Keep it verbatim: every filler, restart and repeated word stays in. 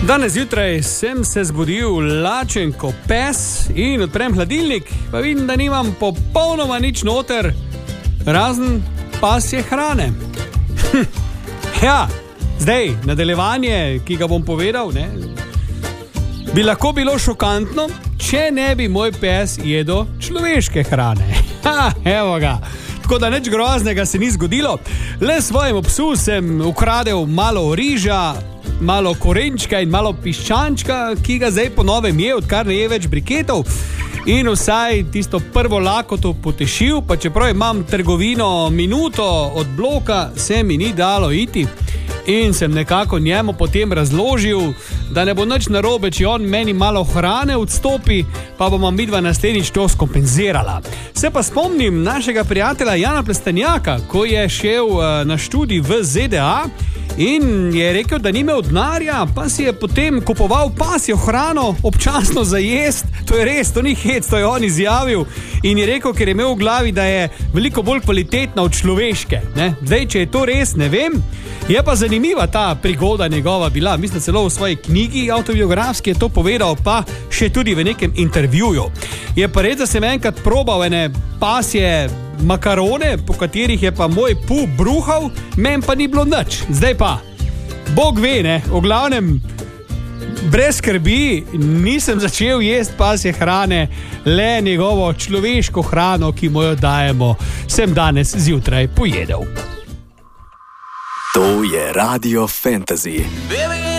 Danes zjutraj sem se zbudil lačen kot pes in odprem hladilnik, pa vidim, da nimam popolnoma nič noter, razen pasje hrane. Ja, zdaj, nadaljevanje, ki ga bom povedal, ne, bi lahko bilo šokantno, če ne bi moj pes jedel človeške hrane. Ha, evo ga. Tako da nič groznega se ni zgodilo. Le svojemu psu sem ukradel malo riža, malo korenčka in malo piščančka, ki ga zdaj po novem je, odkar ne je več briketov. In vsaj tisto prvo lakoto potešil, pa čeprav imam trgovino minuto od bloka, se mi ni dalo iti. In sem nekako njemu potem razložil, da ne bo nič narobe, če on meni malo hrane odstopi, pa bomo midva naslednjič to skompenzirala. Se pa spomnim našega prijatelja Jana Plestenjaka, ko je šel uh, na študij v Z D A in je rekel, da ni imel denarja, pa si je potem kupoval pasjo hrano občasno za jest. To je res, to ni hec, to je on izjavil. In je rekel, ker je imel v glavi, da je veliko bolj kvalitetna od človeške. Ne? Zdaj, če je to res, ne vem. Je pa zanimiva ta prigoda njegova bila. Mislim, celo v svoji knjigi avtobiografski je to povedal, pa še tudi v nekem intervjuju. Je pa res, da sem enkrat probal ene pasje makarone, po katerih je pa moj pu bruhal, men pa ni bilo nič. Zdaj pa, Bog ve, ne, v glavnem, brez skrbi, nisem začel jesti pasje hrane, le njegovo človeško hrano, ki mu jo dajemo, sem danes zjutraj pojedel. To je Radio Fantasy.